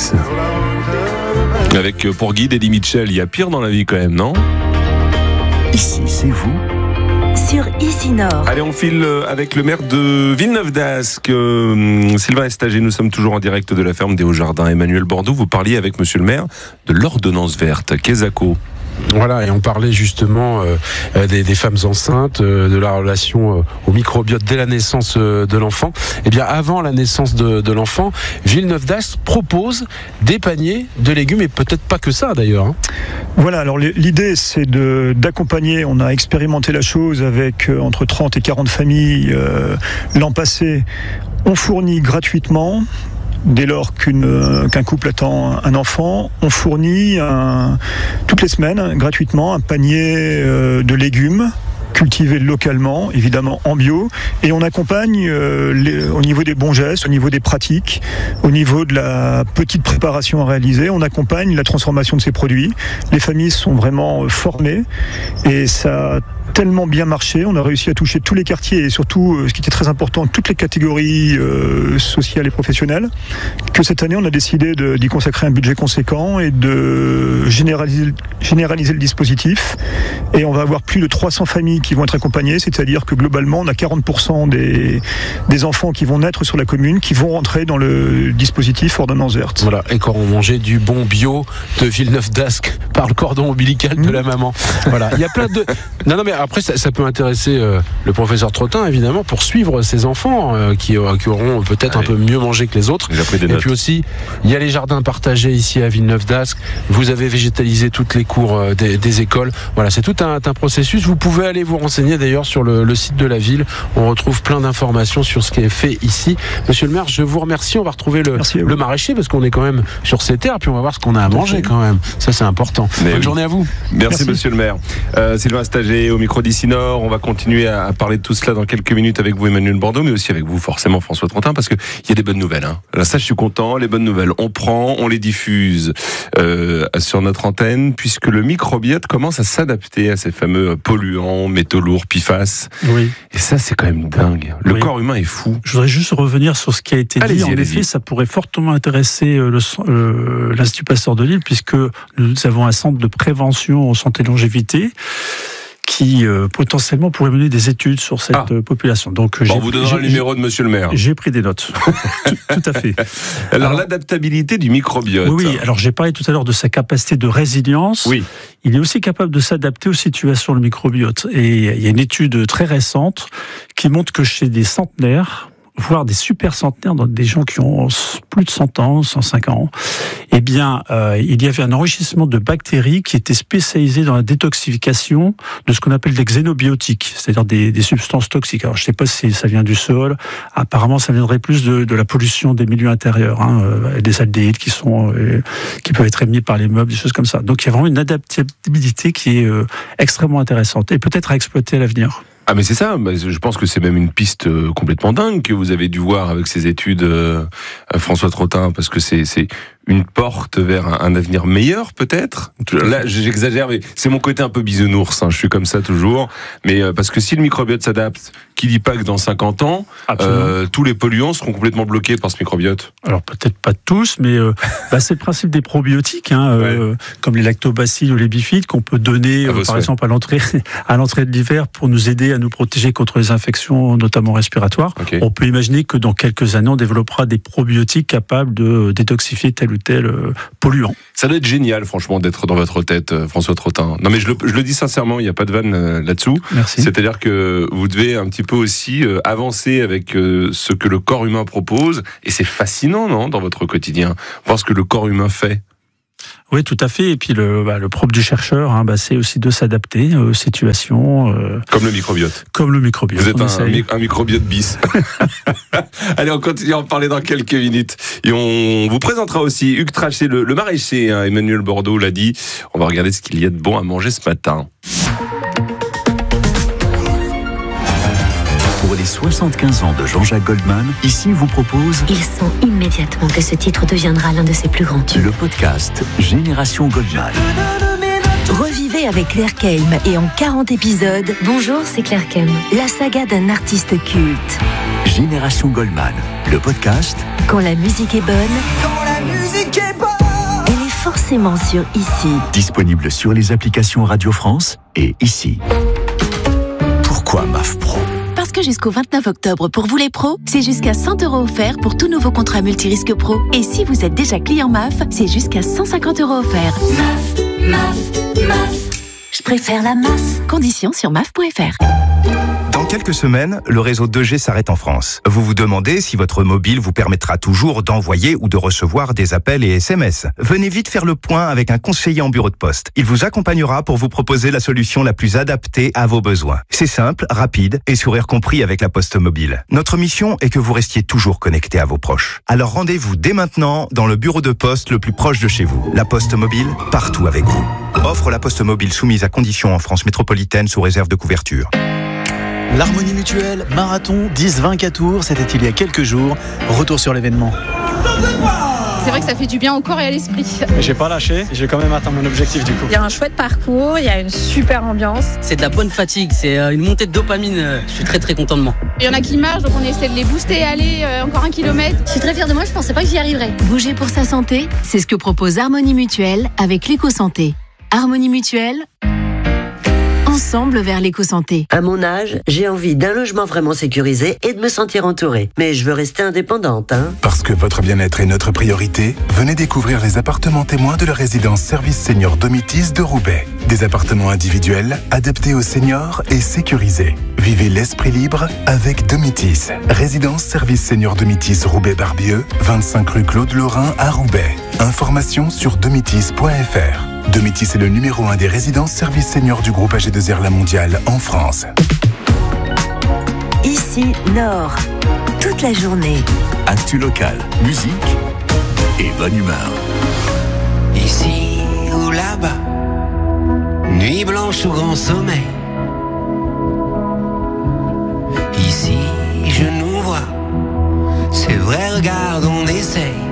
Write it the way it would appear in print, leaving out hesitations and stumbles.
Nice. Avec pour guide Eddie Mitchell, il y a pire dans la vie quand même, non ? Ici, c'est vous. Sur Ici Nord. Allez, on file avec le maire de Villeneuve-d'Ascq, Sylvain Estager. Nous sommes toujours en direct de la ferme des Hauts-Jardins. Emmanuel Bordeaux, vous parliez avec monsieur le maire de l'ordonnance verte. Quesaco. Voilà, et on parlait justement des femmes enceintes, de la relation au microbiote dès la naissance de l'enfant. Eh bien, avant la naissance de l'enfant, Villeneuve-d'Ascq propose des paniers de légumes, et peut-être pas que ça d'ailleurs. Hein. Voilà, alors l'idée c'est d'accompagner, on a expérimenté la chose avec entre 30 et 40 familles l'an passé. On fournit gratuitement, dès lors qu'un couple attend un enfant, on fournit toutes les semaines gratuitement un panier de légumes cultivés localement, évidemment en bio, et on accompagne au niveau des bons gestes, au niveau des pratiques, au niveau de la petite préparation à réaliser, on accompagne la transformation de ces produits. Les familles sont vraiment formées et ça a tellement bien marché, on a réussi à toucher tous les quartiers et surtout, ce qui était très important, toutes les catégories sociales et professionnelles, que cette année on a décidé d'y consacrer un budget conséquent et de généraliser le dispositif, et on va avoir plus de 300 familles qui vont être accompagnées, c'est-à-dire que globalement on a 40% des enfants qui vont naître sur la commune qui vont rentrer dans le dispositif ordonnance verte. Voilà, et quand on mangeait du bon bio de Villeneuve-d'Ascq par le cordon ombilical de la maman. Voilà, il y a plein de... Non mais après ça peut intéresser le professeur Trottin évidemment pour suivre ses enfants qui auront peut-être un peu mieux mangé que les autres. Et puis aussi il y a les jardins partagés ici à Villeneuve-d'Ascq. Vous avez végétalisé toutes les cours des écoles. Voilà, c'est tout un processus. Vous pouvez aller vous renseigner d'ailleurs sur le site de la ville. On retrouve plein d'informations sur ce qui est fait ici. Monsieur le maire, je vous remercie. On va retrouver le maraîcher parce qu'on est quand même sur ces terres, puis on va voir ce qu'on a à manger quand même. Ça c'est important. Bonne journée à vous. Merci monsieur le maire. Sylvain Estager au micro d'Ici Nord. On va continuer à parler de tout cela dans quelques minutes avec vous Emmanuel Bordeaux, mais aussi avec vous forcément François Trottin, parce qu'il y a des bonnes nouvelles. Hein. Là, ça je suis content, les bonnes nouvelles. On prend, on les diffuse sur notre antenne, puisque le microbiote commence à s'adapter à ces fameux polluants, métaux lourds, PFAS. Oui. Et ça c'est quand même dingue. Le corps humain est fou. Je voudrais juste revenir sur ce qui a été dit. En effet, ça pourrait fortement intéresser l'Institut Pasteur de Lille, puisque nous avons un centre de prévention en santé et longévité qui potentiellement pourrait mener des études sur cette population. Donc, on vous donnera le numéro de monsieur le maire. J'ai pris des notes. tout à fait. Alors l'adaptabilité du microbiote. Oui, alors j'ai parlé tout à l'heure de sa capacité de résilience. Oui. Il est aussi capable de s'adapter aux situations, le microbiote. Et il y a une étude très récente qui montre que chez des centenaires, voire des super centenaires, donc des gens qui ont plus de 100 ans, 105 ans, eh bien, il y avait un enrichissement de bactéries qui étaient spécialisées dans la détoxification de ce qu'on appelle des xénobiotiques, c'est-à-dire des substances toxiques. Alors, je ne sais pas si ça vient du sol. Apparemment, ça viendrait plus de la pollution des milieux intérieurs, des aldéhydes qui peuvent être émis par les meubles, des choses comme ça. Donc, il y a vraiment une adaptabilité qui est extrêmement intéressante et peut-être à exploiter à l'avenir. Ah mais c'est ça, je pense que c'est même une piste complètement dingue que vous avez dû voir avec ces études, François Trottin, parce que c'est une porte vers un avenir meilleur peut-être. Là j'exagère, mais c'est mon côté un peu bisounours, je suis comme ça toujours, mais parce que si le microbiote s'adapte, qui dit pas que dans 50 ans, tous les polluants seront complètement bloqués par ce microbiote? Alors peut-être pas tous, mais c'est le principe des probiotiques, comme les lactobacilles ou les bifides qu'on peut donner par exemple à l'entrée de l'hiver pour nous aider à nous protéger contre les infections, notamment respiratoires. Okay. On peut imaginer que dans quelques années, on développera des probiotiques capables de détoxifier tel ou tel polluant. Ça doit être génial, franchement, d'être dans votre tête, François Trottin. Non, mais je le dis sincèrement, il n'y a pas de vanne là-dessous. Merci. C'est-à-dire que vous devez un petit peu aussi avancer avec ce que le corps humain propose. Et c'est fascinant, non, dans votre quotidien, voir ce que le corps humain fait. Oui, tout à fait. Et puis le propre du chercheur, c'est aussi de s'adapter aux situations. Comme le microbiote. Comme le microbiote. Vous êtes un microbiote bis. Allez, on continue à en parler dans quelques minutes. Et on vous présentera aussi Hugues Trachet, le maraîcher. Emmanuel Bordeaux l'a dit. On va regarder ce qu'il y a de bon à manger ce matin. Pour les 75 ans de Jean-Jacques Goldman, ici vous propose... Il sent immédiatement que ce titre deviendra l'un de ses plus grands tubes. Le podcast Génération Goldman. Revivez avec Claire Keim et en 40 épisodes... Bonjour, c'est Claire Keim. La saga d'un artiste culte. Génération Goldman, le podcast... Quand la musique est bonne... Quand la musique est bonne. forcément sur Ici. Disponible sur les applications Radio France et Ici. Pourquoi MAF Pro ? Parce que jusqu'au 29 octobre, pour vous les pros, c'est jusqu'à 100 € offerts pour tout nouveau contrat multirisque pro. Et si vous êtes déjà client MAF, c'est jusqu'à 150 € offerts. MAF. Je préfère la MAF. Conditions sur maf.fr. Dans quelques semaines, le réseau 2G s'arrête en France. Vous vous demandez si votre mobile vous permettra toujours d'envoyer ou de recevoir des appels et SMS. Venez vite faire le point avec un conseiller en bureau de poste. Il vous accompagnera pour vous proposer la solution la plus adaptée à vos besoins. C'est simple, rapide et sourire compris avec la Poste Mobile. Notre mission est que vous restiez toujours connecté à vos proches. Alors rendez-vous dès maintenant dans le bureau de poste le plus proche de chez vous. La Poste Mobile, partout avec vous. Offre la Poste Mobile soumise à conditions en France métropolitaine sous réserve de couverture. L'Harmonie Mutuelle, marathon, 10-24 tours, c'était il y a quelques jours. Retour sur l'événement. C'est vrai que ça fait du bien au corps et à l'esprit. J'ai pas lâché, j'ai quand même atteint mon objectif du coup. Il y a un chouette parcours, il y a une super ambiance. C'est de la bonne fatigue, c'est une montée de dopamine. Je suis très content de moi. Il y en a qui marchent, donc on essaie de les booster, aller encore 1 kilomètre. Je suis très fière de moi, je pensais pas que j'y arriverais. Bouger pour sa santé, c'est ce que propose Harmonie Mutuelle avec l'éco-santé. Harmonie Mutuelle, ensemble vers l'éco-santé. À mon âge, j'ai envie d'un logement vraiment sécurisé et de me sentir entourée. Mais je veux rester indépendante, hein. Parce que votre bien-être est notre priorité, venez découvrir les appartements témoins de la résidence Service Senior Domitis de Roubaix. Des appartements individuels, adaptés aux seniors et sécurisés. Vivez l'esprit libre avec Domitis. Résidence Service Senior Domitis Roubaix-Barbieux, 25 rue Claude Lorrain à Roubaix. Informations sur domitis.fr. Domitis est le numéro 1 des résidences services seniors du groupe AG2R La Mondiale en France. Ici, Nord. Toute la journée. Actu local, musique et bonne humeur. Ici ou là-bas, nuit blanche ou grand sommeil. Ici, je nous vois, c'est vrai, regarde, on essaye.